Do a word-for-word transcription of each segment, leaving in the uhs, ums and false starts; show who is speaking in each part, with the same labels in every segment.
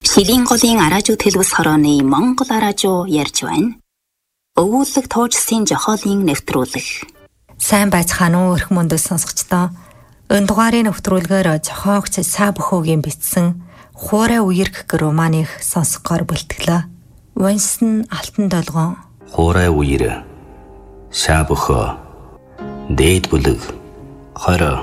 Speaker 1: Шилийн голын араажуу төлөвс хорооны Монгол араажуу ярьж байна. Өвүүлэг туужсын жохоолын нэвтрүүлэг.
Speaker 2: Сайн байцгаана уу өрх мөндөс сонсогчдоо. Энэ дугаарын нэвтрүүлгээр зохиогч Са Бөхөөгийн бичсэн Хуурай үерх гэх романийг сонсгоор бэлтгэлээ. Унсан алтан долгон.
Speaker 3: Хуурай үер. Са Бөхөө. Дээд бүлэг. Хороо.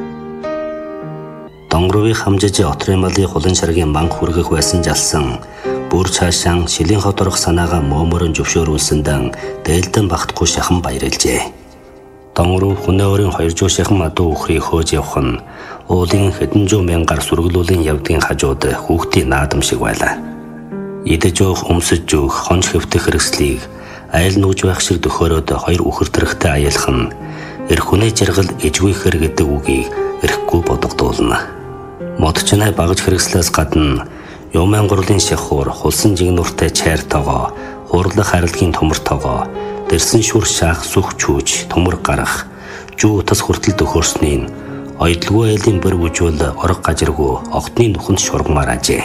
Speaker 3: Донгорын хамжиж отрын малын хулан шаргийн манг хүргэх байсан жалсан бүр цаашаа шилийн хот орох санаага мөмөрөн зөвшөөрүүлсэндэн дээлдэн багтахгүй шахан баярлжээ. Донгор хүнөөрийн хоёр жуу шахан адуу үхрийг хөөж явах нь уулын хэдэн зуун мянгаар сүргэлүүлэн явдгийн хажууд хүүхдийн наадам шиг байлаа. Идэж уух, өмсөж уух, хонж хэвтэх хэрэгслийг айл нүүж байх шиг дөхөөрөөд хоёр үхэр тэрэгтэй аялах нь эрх хүнээ жаргал ижгүйхэр гэдэг үгийг эрхгүй бодогдуулна. Модчнай багж хэрэгслээс гадна Юмын гурлын шахуур, хулсан жигнүртэй чайр тоогоо, хуурлах харилгийн төмөр тоогоо, дэрсэн шүр шаах сүх чүүж, төмөр гарах, жүү утас хүртэл дөхөрсний ойдлгүй айлын бэр бүжүүл орог гажиргүй огтны нүхэнд шургамаар ажээ.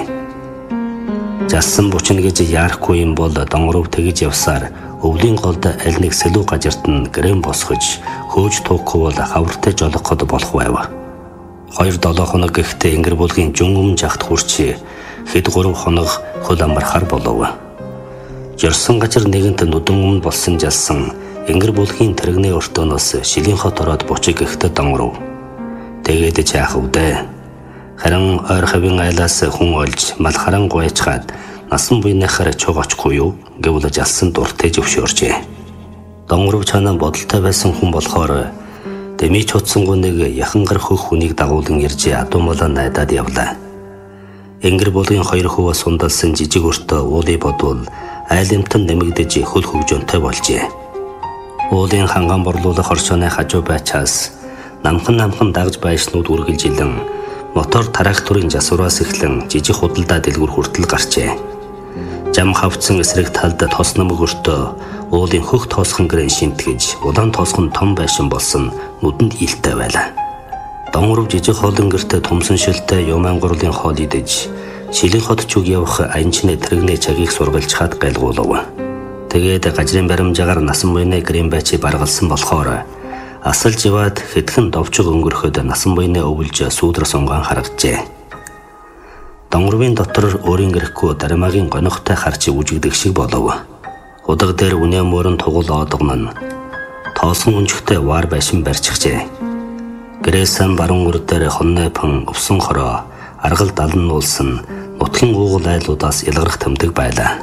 Speaker 3: Жалсан бучна гэж яарахгүй юм бол донгоров тэгж явсаар өвлийн голд аль нэг сэлүү гажирт нь грэм босгож, хөөж туухгүй бол хавртай жолоход болох байв. Хоёр долоо хоног гэхдээ ингэр булгийн жүн өмнө жахт хүрчээ. Хэд гурав хоног хөл амархаар болов. Жирсэн гажир нэгэнт нүдэн өмнө болсон жалсан ингэр булгийн тэрэгний өртөөнөөс шилийн хот ороод бучиг ихтэй донгоров. Тэгээд чаах үдэ. Харин ойр хавийн айлаас хүн олж мал харан гуйчгаад насан буйнахаар чуг очгүй юу гэвэл жалсан дуртай зөвшөөрчээ. Донгоров чанаа бодолтой байсан хүн болохоор дэмий чуудсангүй нэг яхангар хөх хүнийг дагуулan ирж адуу молоо найдаад явлаа. Ингэр булгийн хоёр хуваа сундалсан жижиг өртөө уулыг бодвол айлымтан нэмэгдэж хөл хөвжөнтэй болжээ. Уулын ханган борлуулах оршооны хажуу байчаас намхан намхан дагж байшнууд үргэлжилэн мотор тракторын жасураас эхлэн жижиг худалдаа дэлгүр хүртэл гарчээ. Жам хавцсан эсрэг талд тос намг өртөө уулын хөх тоосхон гэрэн шинтгэж улаан тоосхон том байшин болсон нүдэнд илтэй байлаа. Донгоров жижиг хоолн гэртээ тумсан шилтэй Юмын гурлын хоол идэж шилийн хот чуг явах анчны тэрэгний чагийг сургалж хаад гайлгуулав. Тэгээд гажрын баримжаагаар насан буйны грэм байчи баргалсан болохоор асалж яваад хэдхэн довчог өнгөрөхөд насан буйны өвлж сүүдэр сонгоон харагджээ. Донгорын дотор өөрийн гэрхгүй дармагийн гонхтой харж үжигдэх шиг болов. Удаг дээр үнэ мөрөн тугал оодгон нь тоосон өнжигтэй вар байшин барьчихжээ. Гэрээсэн баруун үр дээр хонны пан өвсөн хороо аргал далан нуулсан нутгийн уугуул айлуудаас илгарх тэмдэг байлаа.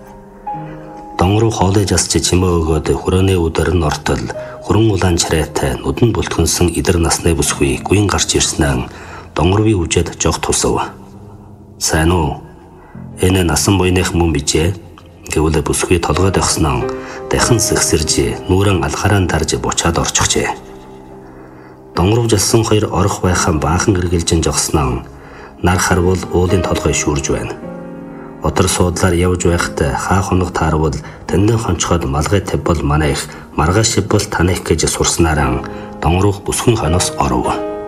Speaker 3: Донгоров хоолой жасч чимээ өгөөд хүрээний өдөр нь ортол хүрэн улаан чарайтай нүдэн бүлтгэнсэн идэр насны бүсгүй гүйн гарч ирснээр донгоровын үжэд жог тусав. Сайн уу? Энэ насан буйных мөн бижээ гэвэл бүсгүй толгойд өгснөө дахин сэгсэрж нүүрэн алхарaan дарж бучаад орчихжээ. Донгоров жалсан хоёр орох байхаа баахан гэргэлжин жогсноо нар харвал уулын толгой шүүрж байна. Отор суудлаар явж байхдаа хаа хоног таарвал тэндэн хонцоход малгай тавбал манай их маргааш шиббал таних гэж сурснараа донгоров бүсгэн хоноос оров.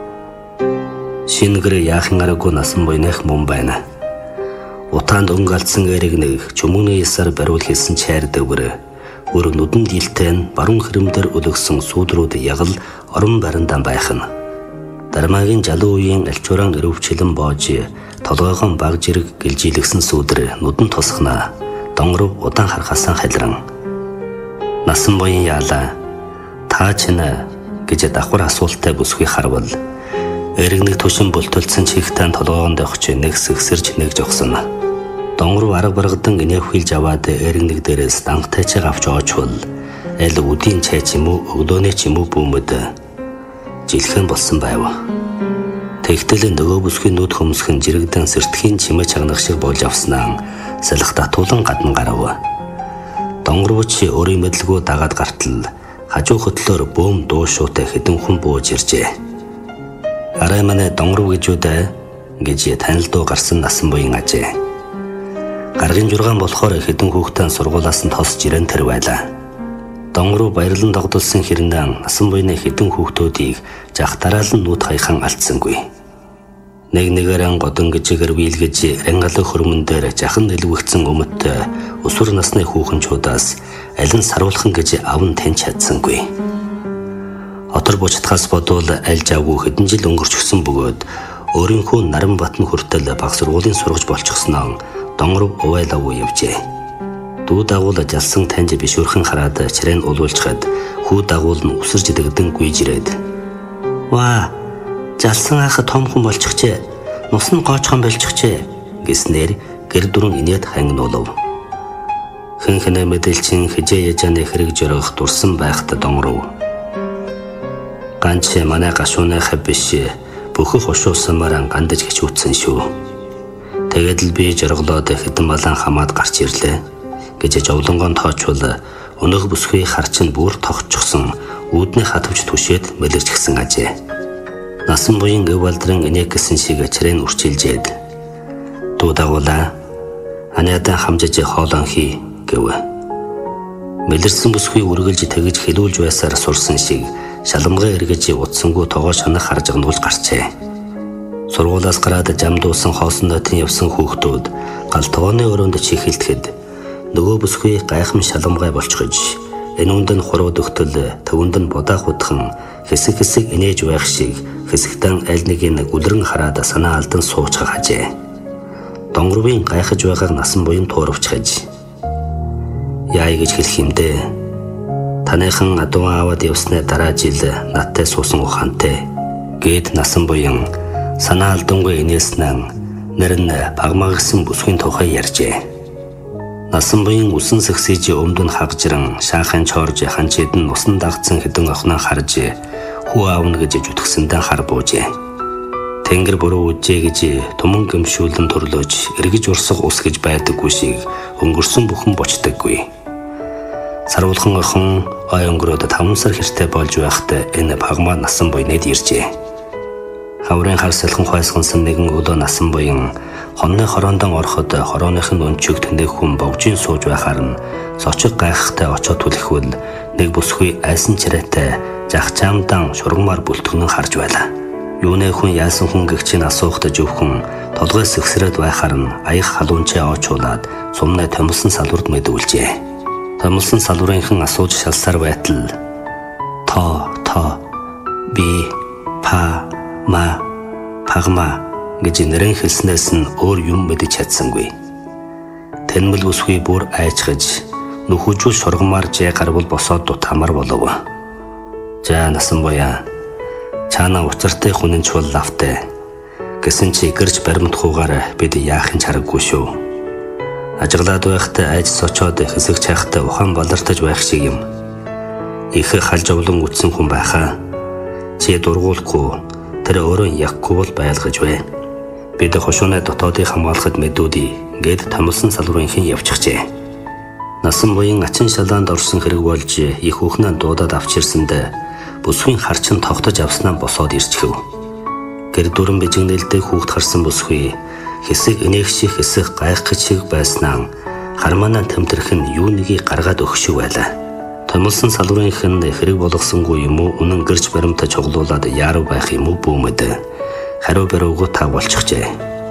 Speaker 3: Шингэр яахан аргагүй насан буйных мөн байна. Утаанд өнгө алдсан эрэг нэг чөмөний ясаар бариул хийсэн чайр дэвгэр өр нүдэнд илтэй нь баруун хэрэмдэр өлгсөн сүүдрүүд ягал орон бариндан байх нь. Дармагийн жалуу үеийн альчууран өрөвчлэн боож толгойгон баг жирэг гэлжилгсэн сүүдэр нүдэн тусахна. Донгоров удаан харахасан халиран. Насан буян яалаа. Та чинэ гэж давхар асуулттай бүсгүй харвал эргэнэг төшин бүлтэлсэн чихтэн толгойгонд өгч нэг сэгсэрж нэг жогсон. Донгоров арга баргадан инэвхилж аваад эргэнэг дээрээс дангтайчиг авч оочвол аль үдийн чай ч юм уу өглөөний ч юм уу бүүмэд жилхэн болсон байв. Тэгтэл нөгөө бүсгийн нүд хөмсгөн жирэгдэн сэртхийн чимээ чагнах шиг болж авснаа салах татуулан гадна гарав. Донгоровч өөрийн мэдлгүй дагаад гартал хажуу хөтлөөр бөөм дуу шуутай хэдэн хүн бууж иржээ. Арай манай донгоров гэж үдэ гэж танил дуу гарсан насан буян ажээ. Гаргийн жургаан болохоор хэдэн хүүхдэн сургуулаас нь тосч ирэн тэр байлаа. Донгоров баярлан догдолсон хэрнээ насан буйны хэдэн хүүхдүүдийг жах дараалан нүд хаяхан алдсангүй. Нэг нэгээрэн годон гжигээр бийлгэж рангалан хөрмөн дээр жахан нэлвэгдсэн өмөт өсвөр насны хүүхэнчүүдээс аль нь саруулхан гэж аван таньж чадсангүй. Отор бучдгаас бодвол аль жаагүй хэдэн жил өнгөрчихсөн бөгөөд өөрийнхөө наран батн хүртэл баг сургуулийн сургаж болчихсноо донгоров увайлав явжээ. Дүү дагуул жалсан таньж бишүүрхэн хараад чирэн улуулчхад хүү дагуул нь үсэрж дэгдэн гүйж ирээд "Ваа, жалсан ах том хүн болчихжээ. Нус нь гоочхон болчихжээ" гэснээр гэр дүрэн инээд хангинуулав. Хэн хэнэ мэдээлчин хижээ яжааны хэрэг жөрөх дурсан байхад донгоров. Ганч манай гашууныхаа биш бүхэх ушуусамаар гандаж хичүүцсэн шүү. Тэгээд л би жорглоод хэдэн балан хамаад гарч ирлээ гэж жовлонгон тоочвол өнөөх бүсгүй харчин бүр тогтчихсон үүдний хатвч түшээд мэлэрч гисэн ажээ. Насан буян гэв балдран инег гэсэн шиг чирэн үрчилжээд "Дүү дагуулаа аняадан хамжиж хоолон хий" гэв. Мэлэрсэн бүсгүй үргэлж тэгж хэлүүлж байсаар сурсан шиг шалмгаа эргэж утсангүй тоогоо шанах харж гнуулж гарчээ. Сургуулаас гараад жам дуусан хоосон нотын явсан хүүхдүүд гал тогооны өрөөнд чихэлдэхэд нөгөө бүсгүй гайхам шалмгай болчихж энэ үнд нь хурууд өгтөл төвөнд нь будаах удхан хэсэг хэсэг инээж байх шиг хэсэгтэн аль нэг нь гүлрэн хараад санаа алдан суучгаа хажээ. Донгорвын гайхаж байгааг насан буян туурвчхаж "Яа гэж хэлэх юм дээ? Таныхан адуу аваад явсны дараа жил надтай суусан ухаантай" гэд насан буян санаа алдангуй инээснэн нэр нь багмаагсан бүсгийн тухай ярьжээ. Насан буян усан сэгсэж өмдөн хагжран шаахын чорж ханчид нь усан дагцсан хэдэн охноо харж хүү аавна гэж зүтгэсэндээ хар буужээ. Тэнгэр буруу үжээ гэж туман гэмшүүлэн төрлөөж эргэж урсах ус гэж байдаггүй шиг өнгөрсөн бүхэн бочдаггүй. Саруулхан охин ой өнгөрөөд таван сар хэртэй болж байхад энэ багмаа насан буйнэд иржээ. Хаврын харсалхан хойсгонсон нэгэн өлөө насан буян хонны хороондон ороход хорооных нь өнчөг тэндэг хүн богжийн сууж байхаар нь сочиг гайхахтай очоод түлхэвэл нэг бүсгүй айсан чирээтэй жахчаамдан шургамар бүлтгнэн харж байлаа. Юунэ хүн яасан хүн гэгчийн асуухтаж өвхөн толгой сэгсрээд байхаар нь аяг халуунчаа очуулаад сумнаа томилсон салварт мэдүүлжээ. Томилсон салврынхан асууж шалсаар байтал "То, то, би, па, ма, пагма" гэж нэрэн хэлснээс нь өөр юм мэдэж чадсангүй. Тэнмэл бүсгүй бүр айчгаж нөхөжүүл шургамаар жээ гарвал босоод дутамар болов. "За насан буяа, чаана учиртай хүнэн чул лавтай" гэсэн чи гэрч баримтхуугаар бид яахын чараггүй шүү. Ажиглаад байхдаа айж сочоод хэсэг чайхтай ухаан балартаж байх шиг юм. Их халж овлон үтсэн хүн байхаа. Чи дургуулахгүй тэр өөрөө яггүй бол байлгаж бай. Бид хошууны дотоодыг хамгаалахад мэдүүдий гэд томилсон салврынхын явчихжээ. Насан буян ачин шалаанд орсон хэрэг болж их хүүхнээ дуудаад авч ирсэндээ бүсгийн харчин тогтож авснаа босоод ирчихв. Гэр дүрэн бижигнэлтэй хүүхд харсан бүсгүй хэсэг инээх шиг хэсэг гайхах шиг байснаа харманаа тэмтэрх нь юу нэгийг гаргаад өгшөв байлаа. Томилсон салврынхын хэрэг болгосонгүй юм уу үнэн гэрч баримтаа чуглуулад яарав байх юм уу бүүмэд хариу баруугүй та болчихжээ.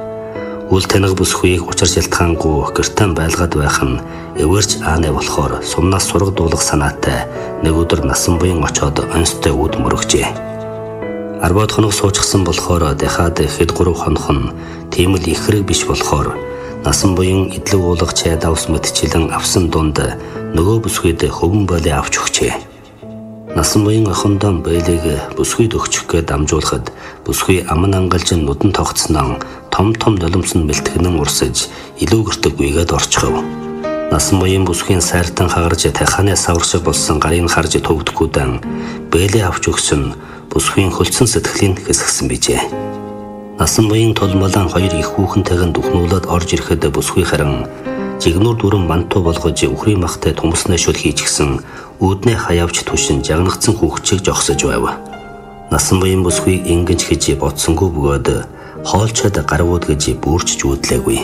Speaker 3: Үл таниг бүсгүйг учир шалтгаангүй гэртэн байлгаад байх нь эвэрч ааны болохоор сумнаас сургадуулах санаатай нэг өдөр насан буян очоод онцтой үд мөрөгжээ. Арбад хоног суучсан болохоор дахиад хэд гурав хонох нь тийм л их хэрэг биш болохоор насан буян идлэг уулах чай давс мэтчилэн авсан дунд нөгөө бүсгүйд хөвөн болоо авч өгчээ. Насан буян охиндоо бэлэг бүсгүйд өгчих гээд дамжуулахад бүсгүй аман ангалж нүдэн тогтсноо том том нулимсан мэлтгэнэн урсаж илүү гэртэг үйгээд орчихов. Насан буян бүсгийн сайртан хагарж таханы савар шиг болсон гарыг харж төвдгүүдэн бэлээ авч өгсөн бүсгийн хөлдсөн сэтгэлийн хэсгсэн bijээ. Насан буян толмолон хоёр их хүүхэнтэйгэн дөхнүүлээд орж ирэхэд бүсгүй харин жигнүр дүрэн мантуу болгож өхрийн махтай тумснаа шүл хийчихсэн үүднээ хаявч түшин жагнагдсан хүүхчийг жогсож байв. Насан буян бүсгүй ингэж хийж бодсонгүй бөгөөд хоолчод гарвууд гэж бүрч жүүдлээгүй.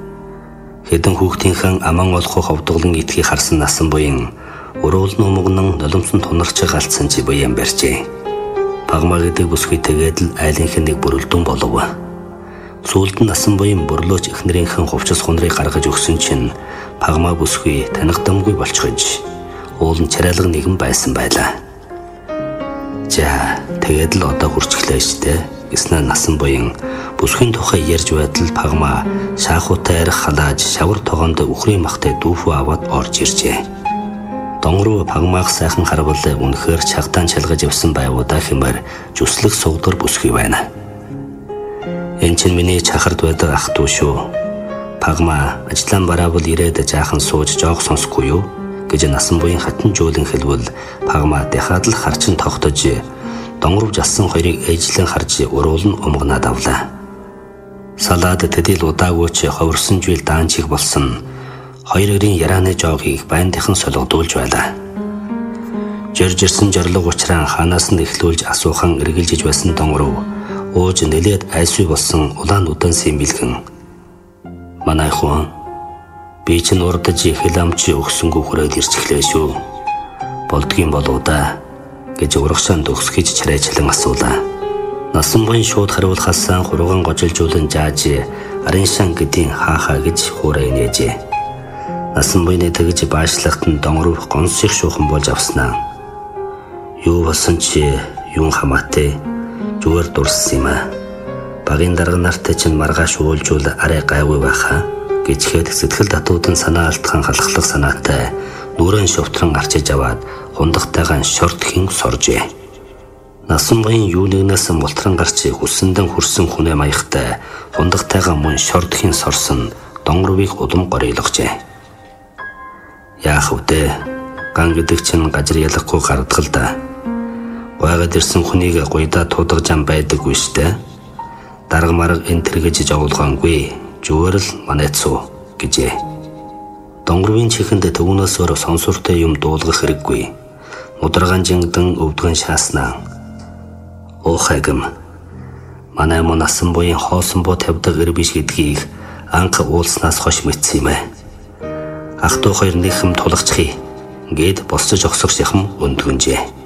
Speaker 3: Хэдэн хүүхдийнхэн аман олохоо ховдголон итгийг харсан насан буян уруул нумгнан нулимсан тунарч галцсан чи буян барьжээ. Багмаа гэдэг бүсгүй тэгээд л айлынх нэг бүрэлдэн болов. Сүүлд нь насан буян бөрлөөж эхнэрийнхэн хувцас хунрыг гаргаж өгсөн чинь пагма бүсгүй танигдамгүй болчихж уул нь чарайлга нэгэн байсан байлаа. За тэгээд л одоо хурцглээ штэ гэснээр насан буян бүсгийн тухай ярьж байтал пагма шаахуутай арх халааж шавар тогоонд үхрийн махтай дүүфүү аваад орж иржээ. Донгруу пагмаах сайхан харвал үнэхээр чагтаан чалгаж явсан байвуудаа хэмээр зүслэг сугдар бүсгүй байна. Энэ чинь миний чахард байдаг ах дүү шүү. Пагма ажлаа бараавал ирээд жаахан сууж жоох сонсохгүй юу гэж насан буян хатан жуулан хэлвэл пагма дахиад л харчин тогтож донгоров жалсан хоёрыг ээжлэн харж уруулн умгнаад авлаа. Салаад тэдэл удаагүйч ховирсон жийл даанчиг болсон хоёрын ярианы жоогийг байндынхан солигдуулж байлаа. Жорж ирсэн жорлог учраа ханаас нь эхлүүлж асуухан эргэлжиж байсан донгоров ууж нэлээд айсгүй болсон улаан удаансын бэлгэн. Манай хүн би ч нурдаж хэл амч өгсөнгөө хүрээд ирчихлээ шүү. Болдгийн болоо да гэж урагшаан төгсгөж чарайчлан асуулаа. Насан буян шууд хариулахаас хурууган гожилжуулан жааж арын шан гэдийн хаахаа гэж хуурай нээжээ. Насан буяны тэгж баашлагт нь донгоров гонсыг шуухан болж авснаа. Юу болсон чи юун хамаатай зүгээр дурсан юм аа. Багийн дарга нартай чинь маргааш уулжуул арай гайгүй байхаа гэжгээд сэтгэл татуудан санаа алдхан халахлах санаатай нүрэн шовтрон арчиж аваад хундагтайгаан шорт хин соржээ. Насан буян юу нэгнээс мултран гарч хүссэндэн хүрсэн хүнээ маягтай хундагтайгаа мөн шорт хин сорсон донгоровыг улам горийлгожээ. Яах вэ? Ган гэдэг чинь гажир ялахгүй гардаг л да. Гойгод ирсэн хүнийг гуйдаа туудагж ам байдаггүй штэ. Дарга марга энэ тэргэж жавуулгаангүй. Зүгээр л манайцуу гэжээ. Донгоровын чихэнд төвнөөс өөр сонсортой юм дуулгах хэрэггүй. Мударгаан жингдэн өвдгөн шааснаа. Оохайгам. Манай мөн насан буян хоосон буу тавьдаг эр биш гэдгийг анх уулснаас хойш мэдсэн юм аа. Ах дүү хоёр нэхэм тулгачхий гээд босцож огсох шахам өндгөнжээ.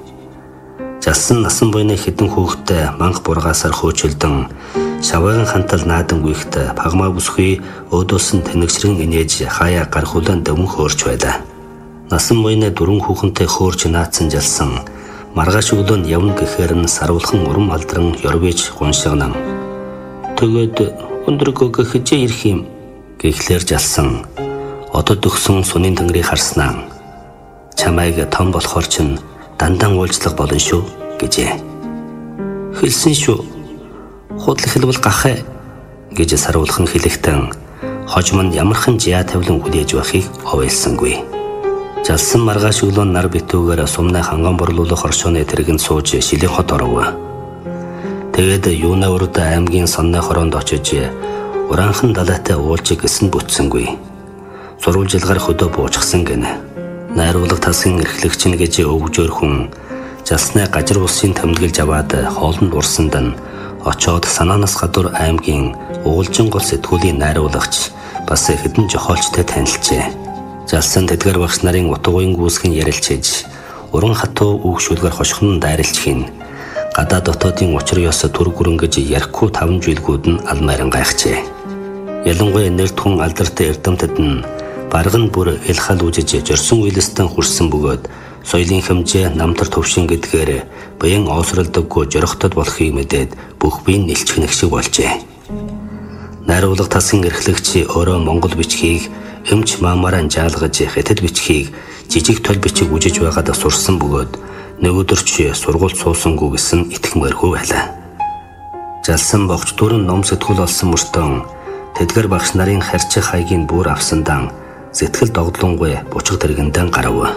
Speaker 3: Жалсан насан буйны хідэн хүүхдтэй манх бургаасаар хөөчөлдөн шавган хантал наадан гүйхтэй пагма бүсгүй өөдөөс нь тэнэгшрэн инээж хаяа гархуулан дэвэн хөөрч байлаа. Насан буйны дөрвөн хүүхэнтэй хөөрч наацсан жалсан маргааш өглөө нь явна гэхээр нь саруулхан урам алдран ёрвэж гуншигнан. Тэгээд өндрөгөө гэхжээ ирэх юм гэхлээр жалсан одод өгсөн сунын тэнгэрийг харснаа. Чамайг том болохоор чинь дандан уулзлах болно шүү гэжээ. Хэлсэн шүү. Худлах хэлбэл гахаа гэж саруулхан хэлэхдээ хожим нь ямархан жиа тавлан хүлээж байхыг овойлсангүй. Жалсан маргааш өглөө нар битүүгээр сумнаа ханган борлуулах оршооны тэрэгэн сууж шилийн хот оров. Тэгээд юунаа өрөд аймгийн сонны хороонд очиж ураанхан далайтай уулж гисэн бүтсэнгүй. Сурвалжилгаар хөдөө буучсан гэнэ. Найруулга тасгийн эрхлэгч нь гэж өвгжөөр хүн жалсны гажир усын тэмдэглэж аваад хоолнд урсанд нь очоод санаанаас гадуур аймгийн уулжин гол сэтгүүлийн найруулгач бас хэдэн жохоолчтой танилцжээ. Жалсан тэдгэр багш нарын утгын гүйсгэн ярилцж уран хатуу үгшүүлгээр хошхон дайралж хин гадаа дотоодын учир ёс төр гүрэнгэж ярихгүй таван жилгүүд нь алмайран гайхжээ. Ялангуяа нэртхэн алдартай эрдэмтэд нь барган бүр эл хал үжиж жорсон үйлстэн хүрсэн бөгөөд соёлын хэмжээ намтар төвшин гэдгээр баян оосролдоггүй жорохтод болохыг мэдээд бүх бие нэлчгэнэх шиг болжээ. Найруулга тасгийн эрхлэгч өөрөө Монгол бичгийг эмч маамаараа жаалгаж хятад бичгийг жижиг тол бичиг үжиж байгаад сурсан бөгөөд нэг өдөрч сургууль суусангүй гэсэн итгэмээргүй байлаа. Жалсан богч дөрөн ном сэтгүүл олсон мөртөө тэдгэр багш нарын харьцах хаягийн бүр авсандан сэтгэл догдлонгүй бучиг тэргэндэн гарав.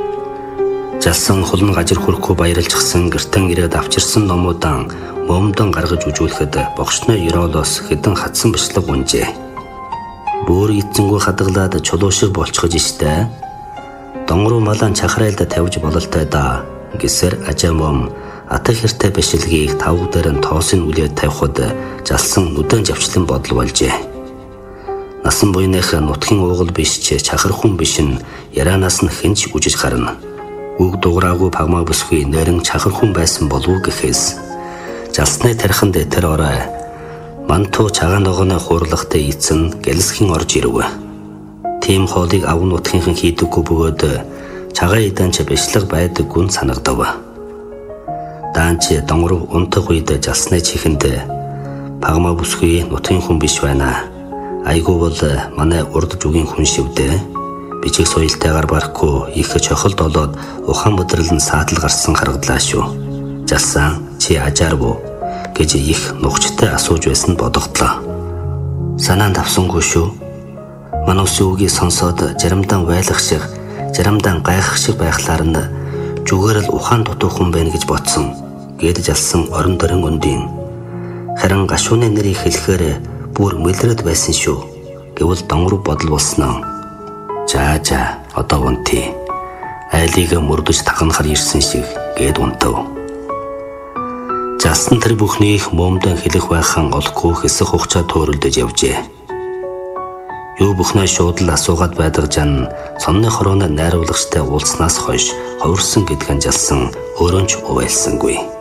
Speaker 3: Жалсан хулн гажир хүрхгүй баярлжсэн гэртэн ирээд авчирсан номуудаа момдон гаргаж үжүүлэхэд богшны ёроолоос хэдэн хатсан бичлэг унжээ. Бүр эцэнгүү хадгалаад чулуу шиг болчихж штэ. Донгоруу малан чахрайлда тавьж бололтой да гэсэр ажаамом ата хэртэй бишилгийг тавг дээр нь тоосын үлээд тавихад жалсан нүдэн завчлан бодол болжээ. Насан буйных нутгийн уугал биш ч чахар хүн биш нь ярианаас нь хинч үжиж гарна. Үг дуграагүй пагма бүсгүй нэрэн чахар хүн байсан болов гэхээс жалсны тархинд тэр орой Мантуу цагаан ногооны хуурлахтай эзэн гэлсхэн орж ирэв. Тийм хоолыг ав нутгийнхан хийдэггүй бөгөөд цагаан иданч бишлэг байдаггүй нь санагдав. Даанч донгор унтах үед жалсны чихэнд пагма бүсгүй нутгийн хүн биш байна. Айгуу бол манай урд жүгийн хүн шивдэ. Бичиг соёлтойгоор барахгүй их чохолд болоод ухаан бодрол нь саатал гарсан харагдлаа шүү. Жалсан чи ажааргүй гэж их нухчтай асууж байсан бодогдлоо. Санаанд авсангүй шүү. Манус үгийг сонсоод жарамдан байлах шиг, жарамдан гайхах шиг байхлаар нь зүгээр л ухаан дутуу хүн байна гэж бодсон. Гээд жалсан орон дөрөн өндийн. Харин гашууны нэрийг хэлэхээр бүр мэлрэд байсан шүү. Гэвэл донгор бодол болсноо. За за одоо унтъя. Айлыг мөрдөж тагнахар ирсэн шиг гээд унтав. Жалсан тэр бүхнийг момдон хэлэх байхан олохгүй хэсэг хугацаа төөрөлдөж явжээ. Юу бүхнээ шууд л асуугаад байдаг жан сонны хорооны найруулагчтай уулзнаас хойш ховирсан гэдгэн жалсан өөрөнд ч увайлсангүй.